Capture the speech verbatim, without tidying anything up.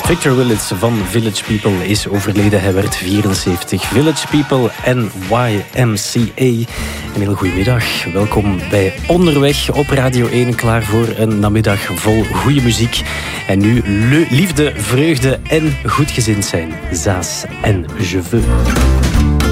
Victor Willits van Village People is overleden. Hij werd vierenzeventig. Village People en Y M C A. Een hele goede middag. Welkom bij Onderweg op Radio één. Klaar voor een namiddag vol goede muziek. En nu le- liefde, vreugde en goedgezind zijn. Zaas en Je veux.